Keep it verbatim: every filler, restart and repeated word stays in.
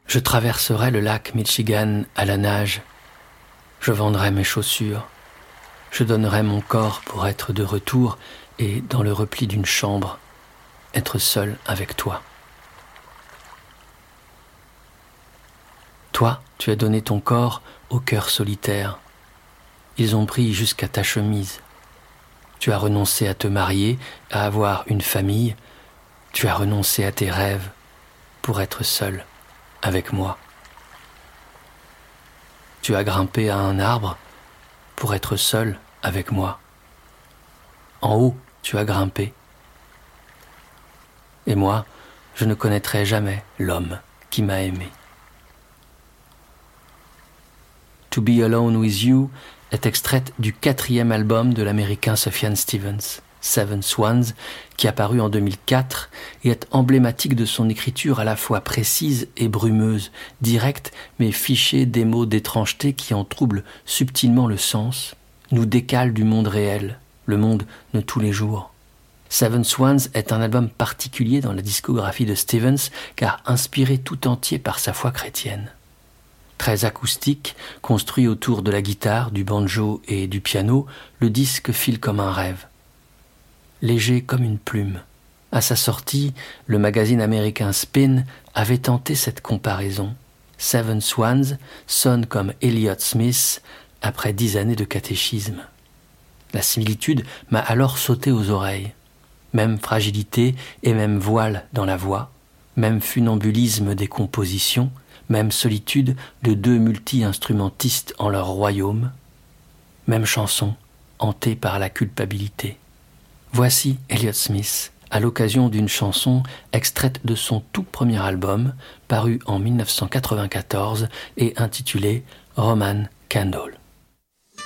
Je traverserai le lac Michigan à la nage. Je vendrai mes chaussures. Je donnerai mon corps pour être de retour et, dans le repli d'une chambre, être seul avec toi. Toi, tu as donné ton corps au cœur solitaire. Ils ont pris jusqu'à ta chemise. Tu as renoncé à te marier, à avoir une famille. Tu as renoncé à tes rêves pour être seul avec moi. Tu as grimpé à un arbre pour être seul avec moi. En haut, tu as grimpé. Et moi, je ne connaîtrai jamais l'homme qui m'a aimé. To Be Alone With You est extraite du quatrième album de l'américain Sufjan Stevens, Seven Swans, qui a paru en deux mille quatre et est emblématique de son écriture à la fois précise et brumeuse, directe mais fichée des mots d'étrangeté qui en troublent subtilement le sens, nous décalent du monde réel, le monde de tous les jours. Seven Swans est un album particulier dans la discographie de Stevens car inspiré tout entier par sa foi chrétienne. Très acoustique, construit autour de la guitare, du banjo et du piano, le disque file comme un rêve. Léger comme une plume. À sa sortie, le magazine américain Spin avait tenté cette comparaison. Seven Swans sonne comme Elliott Smith après dix années de catéchisme. La similitude m'a alors sauté aux oreilles. Même fragilité et même voile dans la voix, même funambulisme des compositions, même solitude de deux multi-instrumentistes en leur royaume, même chanson hantée par la culpabilité. Voici Elliott Smith, à l'occasion d'une chanson extraite de son tout premier album, paru en dix-neuf cent quatre-vingt-quatorze et intitulée Roman Candle.